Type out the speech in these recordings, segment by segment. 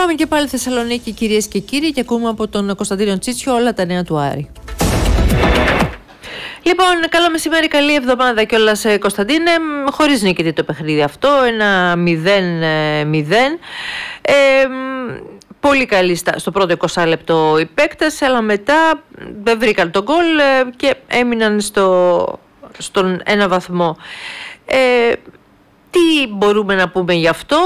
Πάμε και πάλι Θεσσαλονίκη, κυρίες και κύριοι, και ακούμε από τον Κωνσταντίνο Τσίτσιο όλα τα νέα του Άρη. Λοιπόν, καλό μεσημέρι, καλή εβδομάδα κιόλας, Κωνσταντίνε. Χωρίς νίκητη το παιχνίδι αυτό, ένα 0-0. Πολύ καλή στο πρώτο 20 λεπτό η παίκτες, αλλά μετά δεν βρήκαν τον γκολ και έμειναν στον ένα βαθμό. Τι μπορούμε να πούμε γι' αυτό,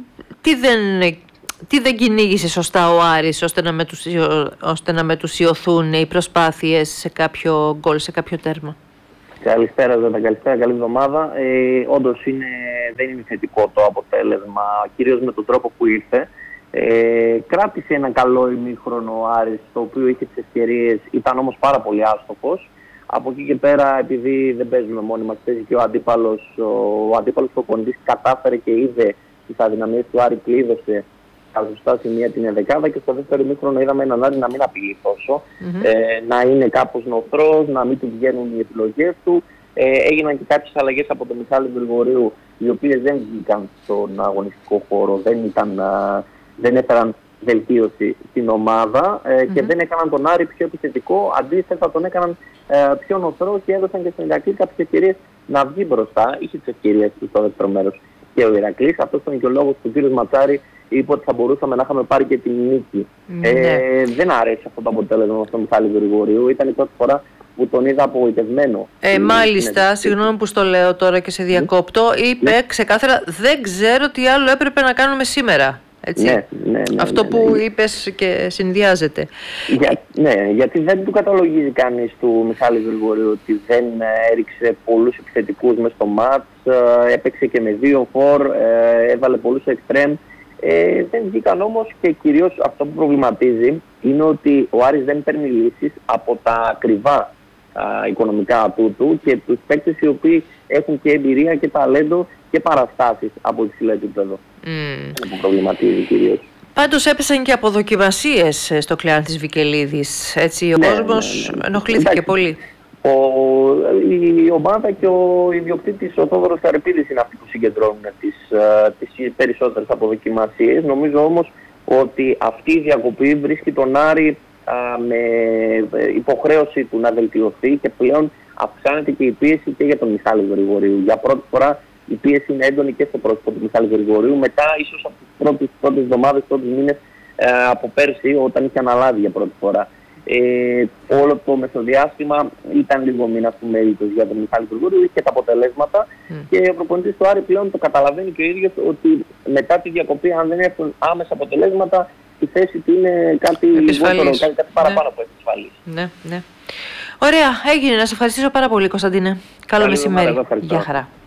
τι δεν κυνήγησε σωστά ο Άρης ώστε να μετουσιωθούν οι προσπάθειες σε κάποιο γκολ, σε κάποιο τέρμα? Καλησπέρα, καλησπέρα, καλή εβδομάδα. Όντως δεν είναι θετικό το αποτέλεσμα, κυρίως με τον τρόπο που ήρθε. Κράτησε ένα καλό ημίχρονο ο Άρης, το οποίο είχε τις ευκαιρίες, ήταν όμως πάρα πολύ άστοχος. Από εκεί και πέρα, επειδή δεν παίζουμε μόνοι μας, παίζει και ο αντίπαλος προπονητής, κατάφερε και είδε τις αδυναμίες του Άρη, κλείδωσε στα σωστά σημεία την ενδεκάδα, και στο δεύτερο ημίχρονο είδαμε έναν Άρη να μην απειλεί τόσο, να είναι κάπως νοθρός, να μην του βγαίνουν οι επιλογές του. Έγιναν και κάποιες αλλαγές από τον Μιχάλη Γρηγορίου, οι οποίες δεν βγήκαν στον αγωνιστικό χώρο, δεν έφεραν βελτίωση στην ομάδα και δεν έκαναν τον Άρη πιο επιθετικό, αντίθετα τον έκαναν πιο νοθρό και έδωσαν και στον Ηρακλή κάποιες ευκαιρίες να βγει μπροστά. Είχε τις ευκαιρίες του στο δεύτερο μέρος και ο Ηρακλής. Αυτό ήταν και ο λόγος που ο κ. Ματσάρη είπε ότι θα μπορούσαμε να είχαμε πάρει και την νίκη. Δεν αρέσει αυτό το αποτέλεσμα στον Μιχάλη Γρηγορίου. Ήταν η πρώτη φορά που τον είδα απογοητευμένο. Μάλιστα, συγγνώμη που στο λέω τώρα και σε διακόπτω, είπε ξεκάθαρα, δεν ξέρω τι άλλο έπρεπε να κάνουμε σήμερα. Έτσι. Ναι, αυτό που είπες και συνδυάζεται. Γιατί δεν του καταλογίζει κανείς του Μιχάλη Γρηγορίου ότι δεν έριξε πολλούς επιθετικούς μες στο μάτς, έπαιξε και με 2 φορ, έβαλε πολλούς εξτρέμ. Δεν βγήκαν όμως, και κυρίως αυτό που προβληματίζει είναι ότι ο Άρης δεν παίρνει λύσεις από τα ακριβά οικονομικά τούτου και τους παίκτες οι οποίοι έχουν και εμπειρία και ταλέντο και παραστάσεις από υψηλό επίπεδο. Που προβληματίζει κυρίως. Πάντως έπεσαν και αποδοκιμασίες στο κλάν της Βικελίδης. Έτσι, ο κόσμος ενοχλήθηκε πολύ. Η ομάδα και ο ιδιοκτήτης, ο Θόδωρος Καρυπίδης, είναι αυτοί που συγκεντρώνουν τις περισσότερες αποδοκιμασίες. Νομίζω όμως ότι αυτή η διακοπή βρίσκει τον Άρη με υποχρέωση του να βελτιωθεί, και πλέον αυξάνεται και η πίεση και για τον Μιχάλη Γρηγορίου. Για πρώτη φορά η πίεση είναι έντονη και στο πρόσωπο του Μιχάλη Γρηγορίου, μετά ίσως από τις πρώτες εβδομάδες, πρώτους μήνες από πέρσι, όταν είχε αναλάβει για πρώτη φορά. Όλο το μεσοδιάστημα ήταν λίγο μήνα του μérιτος για τον Μιχάλη Γρηγορίου, είχε τα αποτελέσματα και ο προπονητής του Άρη πλέον το καταλαβαίνει και ο ίδιος ότι μετά τη διακοπή, αν δεν έχουν άμεσα αποτελέσματα, η θέση του είναι κάτι λιγότερο, κάτι παραπάνω από επισφαλής. Ναι. Ωραία, έγινε. Να σε ευχαριστήσω πάρα πολύ, Κωνσταντίνε. Καλό μεσημέρι. Γεια χαρά.